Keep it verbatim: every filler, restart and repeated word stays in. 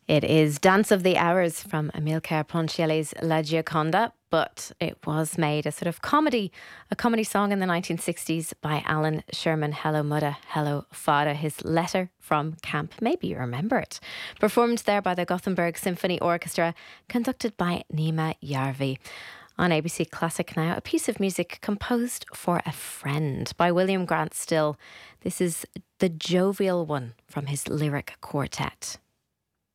It is Dance of the Hours from Amilcare Ponchielli's La Gioconda, but it was made a sort of comedy, a comedy song in the nineteen sixties by Alan Sherman. Hello Mudda, Hello Fada, his letter from camp. Maybe you remember it. Performed there by the Gothenburg Symphony Orchestra, conducted by Nima Jarvi. On A B C Classic now, a piece of music composed for a friend by William Grant Still. This is the jovial one from his lyric quartet.